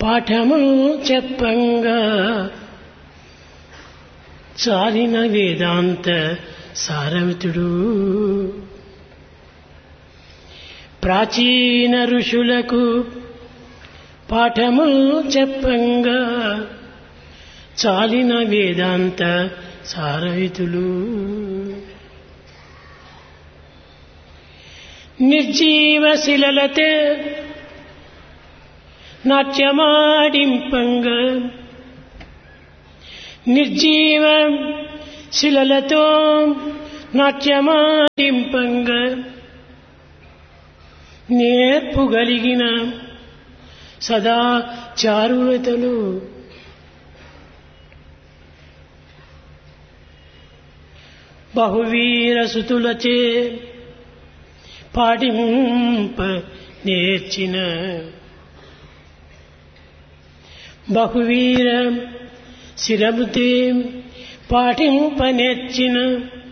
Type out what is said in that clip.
పాఠములు చెప్పంగా చాలిన వేదాంత సారమితుడు ప్రాచీన ఋషులకు పాఠములు చెప్పంగా చాలిన వేదాంత సారవితులు నిర్జీవ శిలలతే నాట్యమాడింపంగా నిర్జీవ శిలలతో నాట్యమాడింపంగా నేర్పుగలిగిన సదా చారులతలు బహువీరసుతులచే పాడింప నేర్చిన బహువీర శిరముతే పాటింప నేర్చిన